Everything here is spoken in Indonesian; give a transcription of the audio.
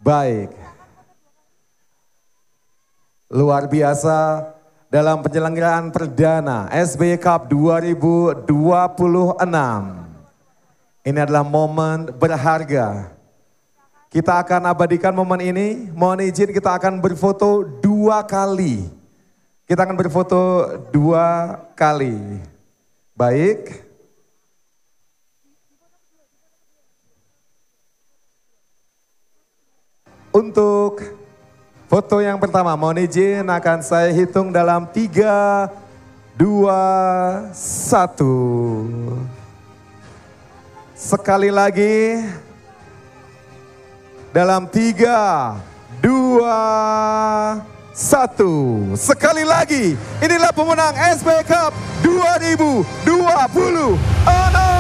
Baik. Luar biasa dalam penyelenggaraan perdana SBY Cup 2026. Ini adalah momen berharga. Kita akan abadikan momen ini. Mohon izin kita akan berfoto 2 kali. Kita akan berfoto 2 kali. Baik. Untuk foto yang pertama, mohon izin akan saya hitung dalam 3, 2, 1. Sekali lagi. Dalam 3, 2, 1. Sekali lagi. Inilah pemenang SBY Cup 2026.